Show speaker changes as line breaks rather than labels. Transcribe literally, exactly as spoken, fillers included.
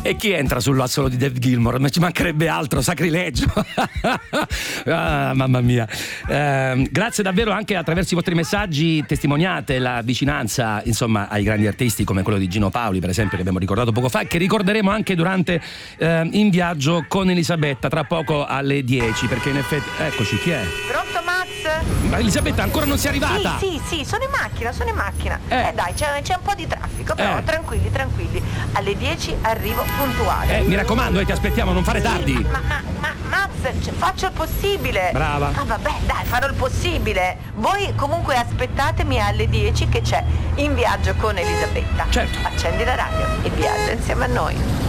E chi entra sull'assolo di Dave Gilmour? Ma ci mancherebbe altro, sacrilegio. Ah, mamma mia. Eh, grazie davvero, anche attraverso i vostri messaggi testimoniate la vicinanza, insomma, ai grandi artisti come quello di Gino Paoli, per esempio, che abbiamo ricordato poco fa, che ricorderemo anche durante eh, In Viaggio con Elisabetta tra poco alle dieci, perché in effetti eccoci, chi è?
Pronto Max?
Ma Elisabetta ancora non sei arrivata?
Sì, sì, sì, sono in macchina, sono in macchina. Eh, eh dai, c'è, c'è un po' di traffico, però
eh.
tranquilli, tranquilli. Alle dieci arrivo puntuale.
Eh, mi raccomando, eh, ti aspettiamo, non fare tardi.
Sì, ma, ma, ma Max, cioè, faccio il possibile.
Brava.
Ah, vabbè, dai, farò il possibile. Voi comunque aspettatemi alle dieci che c'è In Viaggio con Elisabetta.
Certo.
Accendi la radio e viaggia insieme a noi.